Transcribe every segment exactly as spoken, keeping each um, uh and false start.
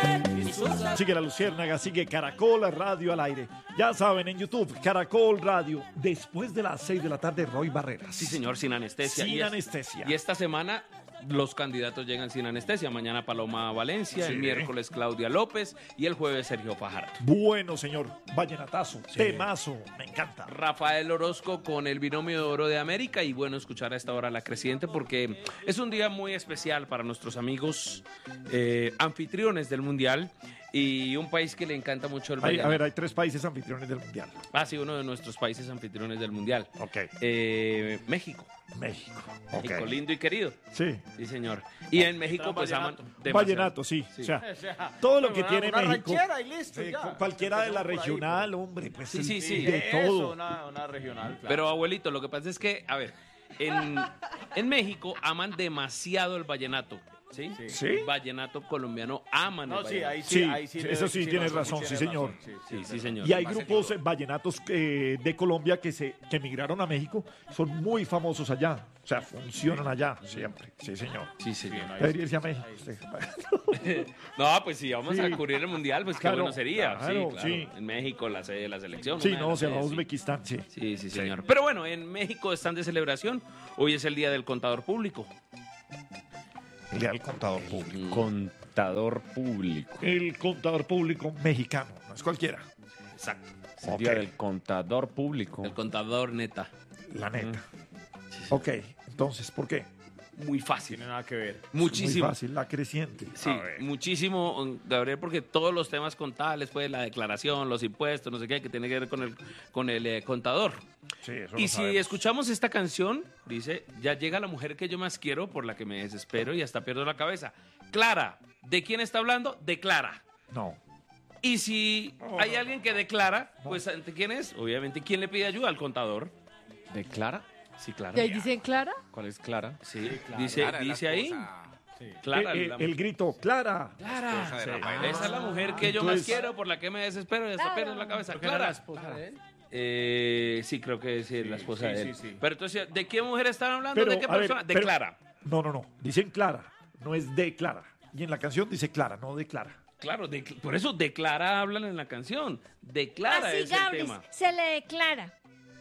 Sigue La Luciérnaga, sigue Caracol Radio al aire. Ya saben, en YouTube, Caracol Radio, después de las seis de la tarde, Roy Barreras. Sí, señor, sin anestesia. Sin y es, anestesia. Y esta semana los candidatos llegan sin anestesia. Mañana Paloma Valencia, Sí. el miércoles Claudia López y el jueves Sergio Fajardo. Bueno, señor, vallenatazo, temazo, me encanta. Rafael Orozco con el binomio de oro de América y bueno, escuchar a esta hora a la Creciente porque es un día muy especial para nuestros amigos eh, anfitriones del Mundial y un país que le encanta mucho el Hay- vallenato. a ver, hay tres países anfitriones del Mundial. Ah, sí, uno de nuestros países anfitriones del Mundial. Ok. Eh, México. México. México, Ok. lindo y querido. Sí. Sí, señor. Y en México, pues aman. demasiado. Vallenato, sí. O sea, todo lo que una- tiene una México. ranchera y listo, eh, ya. cu- cualquiera de la Empecemos por ahí, regional, hombre, pues Sí, sí, sí. de Eso, todo. una, una regional. claro. Pero abuelito, lo que pasa es que, a ver, en, en México aman demasiado el vallenato. ¿Sí? ¿Sí? Vallenato colombiano aman el No, sí, vallenato. ahí sí, Sí, ahí sí. eso sí, tienes no, razón, sí, señor. sí, Sí, sí, señor. Y hay grupos eh, vallenatos eh, de Colombia que se que emigraron a México, son muy famosos allá. O sea, funcionan allá siempre. Sí, señor. Sí, señor. Debería irse a México. usted. No, pues si vamos Sí. a cubrir el mundial, pues Claro, qué bueno sería. claro, sí, claro. sí. En México, la sede de la selección. Sí, una de no, las se va a sedes, sí. Uzbekistán, sí. Sí, sí, señor. Pero bueno, en México están de celebración. Hoy es el Día del Contador Público. El día del contador público. Contador público. El contador público mexicano, no es cualquiera. Exacto. Es el Ok. día del contador público. El contador neta. La neta. Ok, entonces, ¿por qué? Muy fácil. Tiene nada que ver. Muchísimo. Muy fácil, la creciente. Sí, muchísimo, Gabriel, porque todos los temas contables, pues la declaración, los impuestos, no sé qué, que tiene que ver con el, con el eh, contador. Sí, eso Y lo si sabemos. escuchamos esta canción, dice, ya llega la mujer que yo más quiero, por la que me desespero y hasta pierdo la cabeza. Clara, ¿de quién está hablando? De Clara. No. Y si hay alguien que declara, pues ¿ante quién es? Obviamente, ¿quién le pide ayuda? Al contador. ¿De Clara? Sí, claro. ¿Y ahí dicen Clara? ¿Cuál es Clara? Sí, dice, dice ahí. Sí. Clara, Eh, eh, la- el grito, Clara. Clara. esposa de Sí. Rafael. Esa es la mujer que yo más Entonces- quiero, por la que me desespero y hasta Clara. pierdo la cabeza. Creo que era la Clara. esposa de él. Eh, sí, creo que sí, es la esposa sí, de él. sí, sí. Pero entonces, ¿de qué mujer están hablando? Pero, ¿De qué a ver, persona? de pero- Clara. No, no, no. Dicen Clara. No es de Clara. Y en la canción dice Clara, no de Clara. Claro, de- por eso de Clara hablan en la canción. De Clara Así, es el Gabris, tema. se le declara.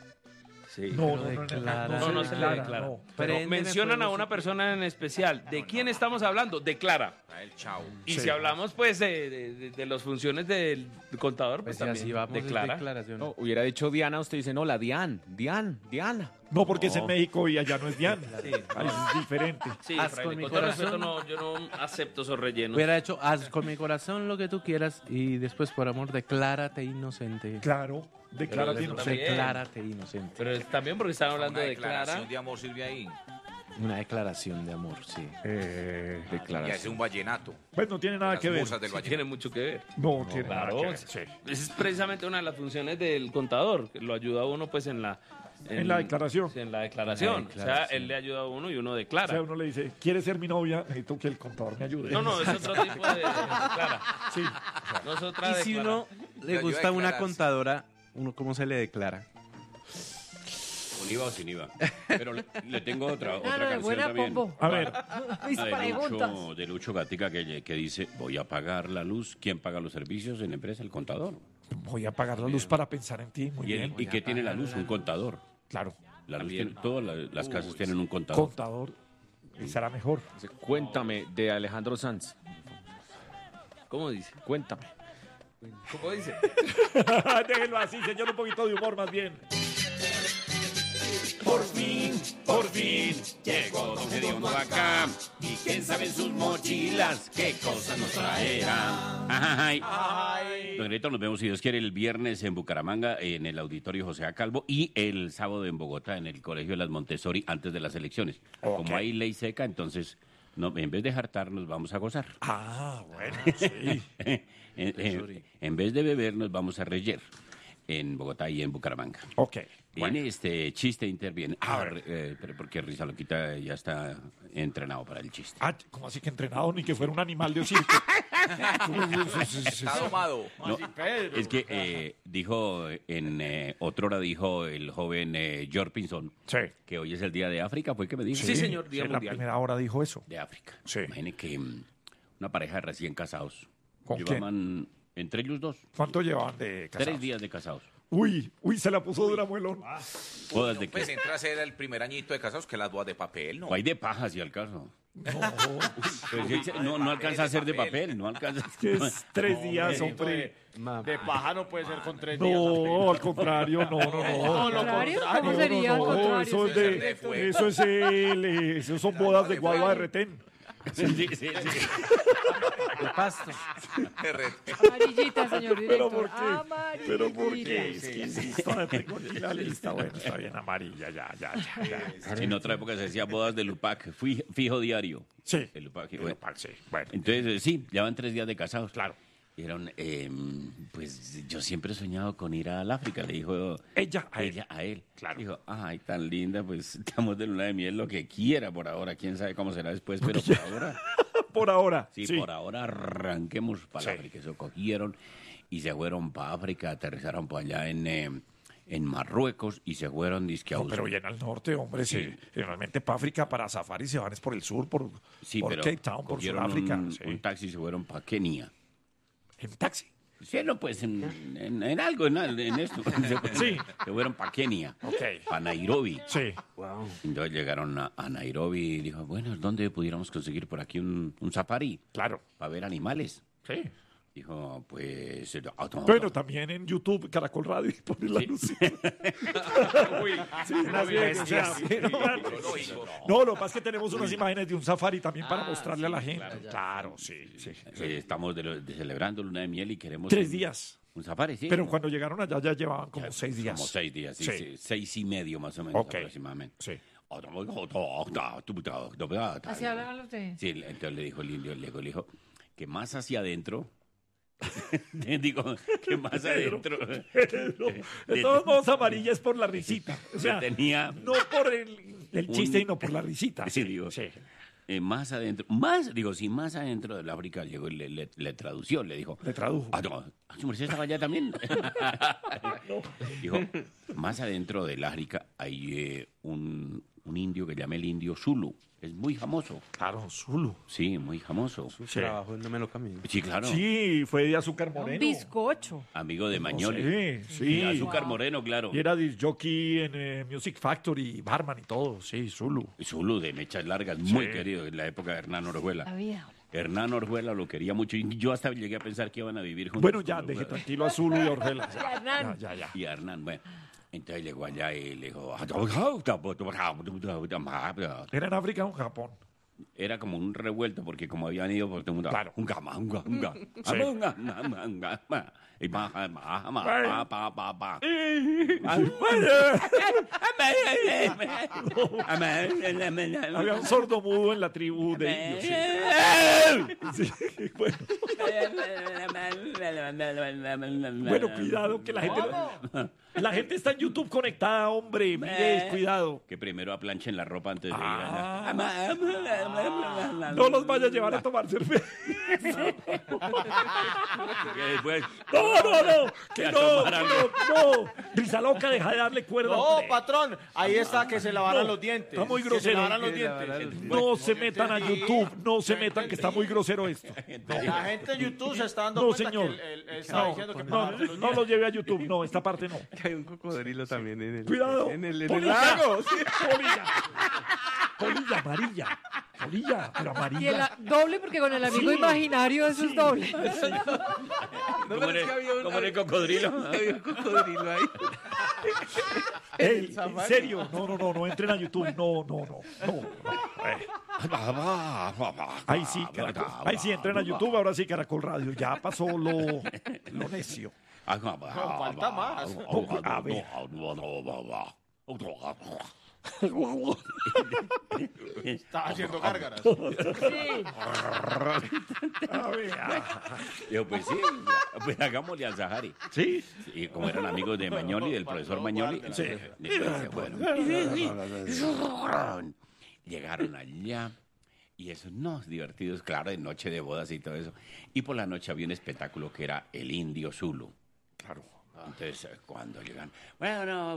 Sí. No, no, no, no, declara. no, No, no se le declara, declara. no. Pero Préndeme mencionan a fuego, una sí. persona en especial. ¿De quién estamos hablando? De Clara. El chao. Y Sí. si hablamos, pues, de, de, de- de las funciones del contador, pues, Pues también así vamos, de es Clara. declaración. No, hubiera dicho Diana, usted dice, no, la Dian, Dian, Diana. No, porque es en No. México y allá no es Diana. Sí. Ahí es diferente. Sí, Haz fraile, con mi con todo corazón. respeto, no, yo no acepto esos rellenos. Hubiera hecho, haz con mi corazón lo que tú quieras y después, por amor, declárate inocente. Claro, declara Pero que eso no también. sé. Declárate inocente. Pero es- también porque están hablando Una de Clara. declaración de amor sirve ahí. Una declaración de amor, sí. Eh, Y hace Declaración. un vallenato. pues no tiene nada Las que ver. musas del Sí, vallenato. tiene mucho que ver. No, tiene Claro. nada que ver. Sí. Esa es precisamente una de las funciones del contador, que lo ayuda a uno pues en la... En la declaración. sí, en la declaración. En la declaración. O sea, él le ayuda a uno y uno O declara. sea, uno le dice, ¿quieres ser mi novia? Necesito que el contador me ayude. No, no, es otro tipo de declara. Sí. No es otra Y si declara. uno Le le ayuda a gusta una declararse. contadora, uno ¿cómo se le declara? Con IVA o sin IVA. Pero le, le tengo otra, otra No, no, canción buena también. pombo. A ver, Mis Una de preguntas. Lucho, de Lucho Gatica que, que dice, voy a pagar la luz. ¿Quién paga los servicios en la empresa? El contador. voy a apagar la luz para pensar en ti. Muy ¿Y, bien. el- ¿y qué tiene la luz? Un contador. Claro. La luz También. tiene- todas la- las casas tienen un contador. Contador. Será mejor. Cuéntame, de Alejandro Sanz. ¿Cómo dice? Cuéntame. ¿Cómo dice? Déjenlo así, señor. Un poquito de humor más bien. Por fin, por fin, llegó Don Gediondo acá. Y quién sabe en sus mochilas qué cosas nos traerá. Ay. Don Gediondo, nos vemos, si Dios quiere, el viernes en Bucaramanga, en el Auditorio José A. Calvo, y el sábado en Bogotá, en el Colegio de las Montessori, antes de las elecciones. Ok. Como hay ley seca, entonces, no, en vez de hartar, nos vamos a gozar. Ah, bueno, sí. en, en- en vez de beber, nos vamos a reyer en Bogotá y en Bucaramanga. Ok. En este chiste interviene. A Ah, ver. eh, pero porque Risa Loquita ya está entrenado para el chiste. Ah, ¿cómo así que entrenado? Ni que fuera un animal de circo. Está domado. No, es que eh, dijo, en eh, otrora dijo el joven eh, George Pinzón Sí. que hoy es el Día de África, ¿fue que me dijo? Sí, señor, Día sí, la Mundial. primera hora dijo eso. De África. Sí. Imagine que mm, una pareja de recién casados ¿Con Llevaban entre ellos dos. ¿Cuánto llevaban de casados? Tres días de casados. Uy, uy, se la puso dura, muelón. Bodas de Pues qué? entra a ser el primer añito de casados que las bodas de papel, ¿no? O hay de paja, si al caso. No, Pues ese no, no alcanza a ser de papel, no alcanza. que es tres días, hombre. De paja no puede ser con tres días. No, al contrario, no, no, no. lo ¿Contrario? contrario. ¿Cómo No, sería no, al no, contrario? eso es de, eso es el, eh, eso son bodas de guava de retén. Sí, sí, sí. De pasto. Amarillita, señor Pero director. ¿por qué? Amarillita. Pero ¿por qué? Es que insisto, no tengo ni la lista. Bueno, está bien, amarilla, ya, ya, ya. ya. En otra época se decía bodas de Lupac, fui fijo diario. Sí. El Lupac, El bueno. Lupac, sí, bueno. Entonces, eh, sí, llevan tres días de casados. Claro. Dijeron, eh, pues yo siempre he soñado con ir al África, le dijo Ella a él. ella a él. Claro. Dijo, ay, tan linda, pues estamos de luna de miel, lo que quiera por ahora, quién sabe cómo será después, pero por ahora, Por ahora. sí, Sí. por ahora arranquemos para Sí. África. Se cogieron y se fueron para África, aterrizaron por allá en, eh, en Marruecos y se fueron disque a No, pero buscar- bien al norte, hombre, sí. Sí. Generalmente para África, para safari se van es por el sur, por, Sí, por pero Cape Town, por cogieron Sudáfrica. un, Sí. un taxi y se fueron para Kenia. En taxi. Sí, no, pues en, en- en algo, en, en esto. Se, Sí. se fueron para Kenia, Ok. para Nairobi. Sí. Entonces llegaron a, a Nairobi y dijo, bueno, ¿dónde pudiéramos conseguir por aquí un, un safari Claro. para ver animales? Sí. Dijo, pues... eh, ah, no, Bueno, también en YouTube, Caracol Radio, y poner la Sí. luz. Sí, más bien, o sea, no, no, lo que pasa es que tenemos unas imágenes de un safari también para mostrarle a la gente. Claro, sí, sí. eh, estamos de lo- de celebrando luna de miel y queremos... Tres un- días. Un safari, sí. Pero cuando llegaron allá ya llevaban como Ya, seis días. Como seis días, sí, Sí. sí, seis y medio más o menos Ok. aproximadamente. Sí. Así hablaban los de... Sí, entonces le dijo el indio, le dijo, le dijo que más hacia adentro, digo, que más adentro De todos modos, amarilla es por la risita. O sea, tenía, no por el, el chiste, Un- sino por la risita. sí, digo, Sí. eh, más adentro, más, digo, sí, más adentro del África llegó y le, le, le tradució, le dijo, Le tradujo. ah, no, ah, su merced estaba allá también. Dijo, más adentro del África hay eh, un, un indio que llama el indio Zulu, es muy famoso, Claro, Zulu. sí, muy famoso. Sí. Trabajo no me lo camino. Sí, claro, Sí, fue de azúcar Un moreno. bizcocho. amigo de Mañoli. Sí, sí. Y azúcar moreno, claro. Y era disc jockey en eh, Music Factory, barman y todo. Sí, Zulu. Zulu de mechas largas, muy Sí. querido en la época de Hernán Orjuela. La vida. Hernán Orjuela lo quería mucho y yo hasta llegué a pensar que iban a vivir juntos. Bueno, ya, con deje Orjuela. tranquilo a Zulu y a Orjuela. Y a Hernán. Ya, ya, ya. Y a Hernán, bueno. Entonces llegó allá y le dijo... ¿Era en África o en Japón? Era como un revuelto porque como habían ido por todo el mundo... Claro. Un gama, un gama, un gama. Sí. Y pa, pa, pa, pa, pa, pa, pa. Había un sordo mudo en la tribu de indios. Sí. Sí, bueno. Bueno, cuidado, que la gente, la gente está en YouTube conectada, hombre. Mire, cuidado. Que primero aplanchen la ropa antes de ir Ah. allá. No los vaya a llevar a tomar cerveza. Que después... No, no, no. Que Ya no, tomaran. no, no. Risa loca, deja de darle cuerda. No, hombre. patrón, ahí está que se lavaran No, los dientes. está muy Que grosero. se lavaran los Que dientes. lavaran los No se metan a YouTube. No se metan, que está muy grosero esto. La gente en YouTube se está dando No, cuenta señor. que él, él- él está No, diciendo que no, para lavarse los no lo lleve a YouTube. No, esta parte no. Que hay un cocodrilo también en el, Cuidado. en el, en el Polilla. lago. sí. Polilla. Polilla, amarilla. Polilla, pero Y el amarilla. a- doble porque con el amigo Sí. imaginario eso es doble. ¿Cómo pero es era que había un- cómo era el cocodrilo? Había un cocodrilo ahí. Ey, en serio, no, no, no, no entren a YouTube. No, no, no. no, no. Eh. Ahí sí, Caracol. Ahí sí, entren a YouTube. Ahora sí, Caracol Radio. Ya pasó lo, lo necio. falta más. A ver. Está haciendo gárgaras. Sí. A ver. ah. Digo, pues sí, pues hagámosle al Sahari. Sí. Y como eran amigos de Mañoli, del profesor Mañoli, Sí. entonces, bueno, llegaron allá y esos no divertidos, claro, de noche de bodas y todo eso. Y por la noche había un espectáculo que era el Indio Zulu. Claro. Entonces, eh, cuando llegan, bueno,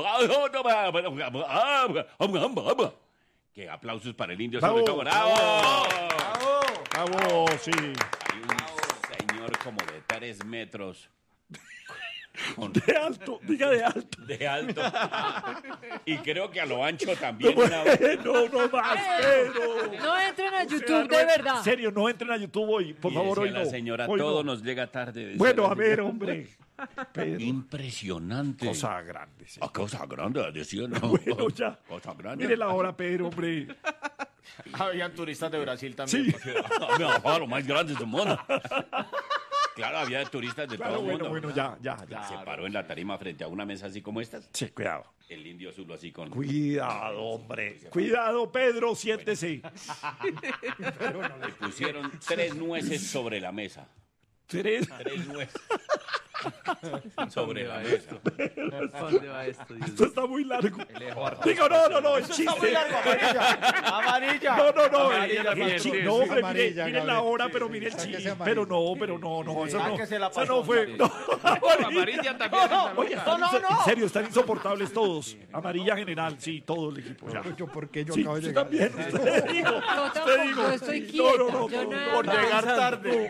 que aplausos para el Indio Bravo, Zulu. ¡Bravo! Bravo, sí. Hay un señor como de tres metros. Con- De alto, diga de alto. de alto. Y creo que a lo ancho también. No, una- no, no más, pero... No entren a O sea, YouTube, no de en- verdad. En serio, no entren a YouTube hoy, por Y favor, decía hoy la no. señora, Hoy todo no. nos llega tarde. decía Bueno, la a ver, señora. hombre. Pedro, Impresionante. cosa grande, sí. Ah, cosa grande, decía, ¿no? Bueno, ya. Cosa grande. Mire la hora, Pedro, hombre. Habían turistas de Brasil también. Sí. No, lo más grande del mundo. Claro, había turistas de Claro, todo el bueno, mundo. bueno, ya, ya, ya. Se paró en la tarima frente a una mesa así como estas. Sí, cuidado. El indio azul así con... Cuidado, hombre. Cuidado, Pedro, siéntese. Le pusieron tres nueces sobre la mesa. Tres. Tres nueces. Sobre la mesa. ¿Dónde va esto, Dios Esto está muy largo. Digo, no, no, no, el Está muy chiste. largo, amarilla. Amarilla. No, no, no, el, Amarilla, el amarilla. chiste. sí, No, hombre, mire, amarilla, mire la Gabriel. hora, Sí, pero sí, mire el sáquese chiste. amarilla. Pero no, pero no, no, eso no. Sáquese la Eso no fue. No, Amarilla también. Oye, están No, no, inso- no. en serio, están insoportables todos. Amarilla general, sí, todo el equipo. Ya. Yo, ¿por qué yo Sí, acabo de usted llegar? también, usted digo, Yo usted tampoco, digo. yo estoy No, quieta. no, no, yo no, nada Por más. llegar tarde.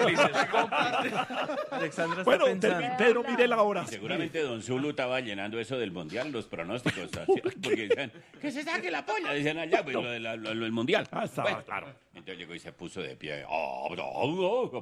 Alexandra está Bueno, pensando. termi- Pedro, mire la hora. Seguramente Don Zulu estaba llenando eso del mundial, los pronósticos. Porque decían, que se saque la polla, decían allá, pues, lo, de la- lo- lo del mundial. Ah, estaba Bueno, claro. Entonces llegó y se puso de pie. Ah, no, no,